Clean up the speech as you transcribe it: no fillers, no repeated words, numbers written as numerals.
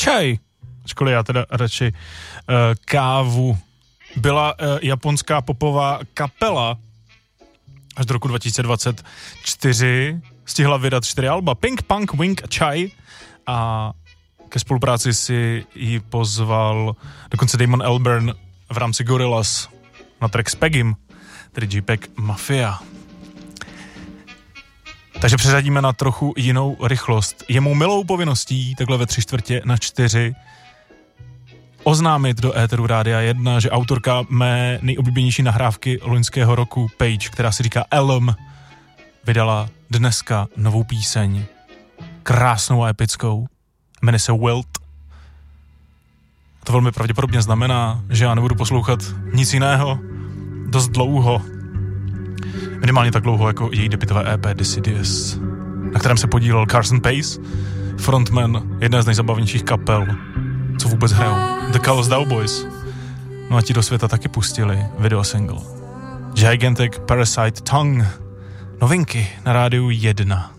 čaj. Ačkoliv já teda radši kávu. Byla japonská popová kapela až do roku 2024 stihla vydat 4 alba. Pink, Punk, Wink a Chai. A ke spolupráci si ji pozval dokonce Damon Albarn v rámci Gorillaz na track s Peggym, tedy JPEG Mafia. Takže přeřadíme na trochu jinou rychlost. Je mou milou povinností takhle ve 3/4 oznámit do éteru Rádia 1, že autorka mé nejoblíbenější nahrávky loňského roku, Page, která si říká Elm, vydala dneska novou píseň. Krásnou a epickou. Jmenuje se Wilt. To velmi pravděpodobně znamená, že já nebudu poslouchat nic jiného dost dlouho. Minimálně tak dlouho jako její debutové EP Decidious, na kterém se podílel Carson Pace, frontman jedné z nejzabavnějších kapel, co vůbec hrajou, The Callous Cowboys. No a ti do světa taky pustili video single Gigantic Parasite Tongue. Novinky na rádiu 1.